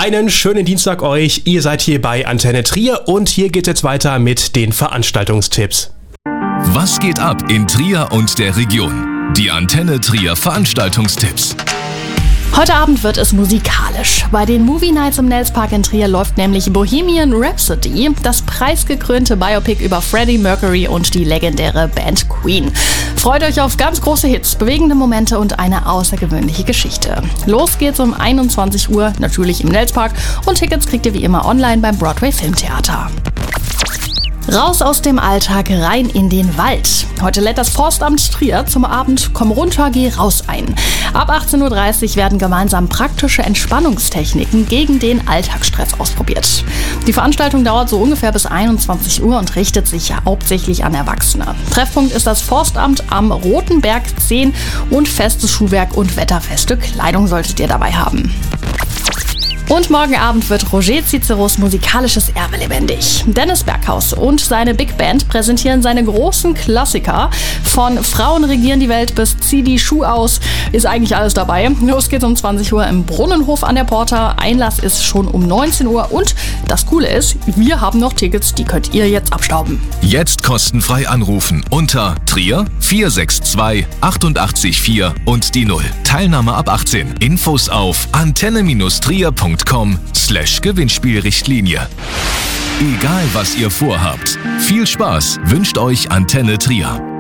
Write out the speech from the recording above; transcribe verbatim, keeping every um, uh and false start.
Einen schönen Dienstag euch. Ihr seid hier bei Antenne Trier und hier geht es jetzt weiter mit den Veranstaltungstipps. Was geht ab in Trier und der Region? Die Antenne Trier Veranstaltungstipps. Heute Abend wird es musikalisch. Bei den Movie Nights im Nelspark in Trier läuft nämlich Bohemian Rhapsody, das preisgekrönte Biopic über Freddie Mercury und die legendäre Band Queen. Freut euch auf ganz große Hits, bewegende Momente und eine außergewöhnliche Geschichte. Los geht's um einundzwanzig Uhr, natürlich im Nelspark, und Tickets kriegt ihr wie immer online beim Broadway Filmtheater. Raus aus dem Alltag, rein in den Wald. Heute lädt das Forstamt Trier zum Abend Komm runter, geh raus ein. Ab achtzehn Uhr dreißig werden gemeinsam praktische Entspannungstechniken gegen den Alltagsstress ausprobiert. Die Veranstaltung dauert so ungefähr bis einundzwanzig Uhr und richtet sich ja hauptsächlich an Erwachsene. Treffpunkt ist das Forstamt am Roten Berg zehn und festes Schuhwerk und wetterfeste Kleidung solltet ihr dabei haben. Und morgen Abend wird Roger Ciceros musikalisches Erbe lebendig. Dennis Berghaus und seine Big Band präsentieren seine großen Klassiker. Von Frauen regieren die Welt bis Zieh die Schuh aus ist eigentlich alles dabei. Los geht's um zwanzig Uhr im Brunnenhof an der Porta. Einlass ist schon um neunzehn Uhr und das Coole ist, wir haben noch Tickets, die könnt ihr jetzt abstauben. Jetzt kostenfrei anrufen unter Trier vier sechs zwei acht acht vier und die null. Teilnahme ab achtzehn. Infos auf antenne trier punkt com slash Gewinnspielrichtlinie. Egal was ihr vorhabt, viel Spaß wünscht euch Antenne Trier.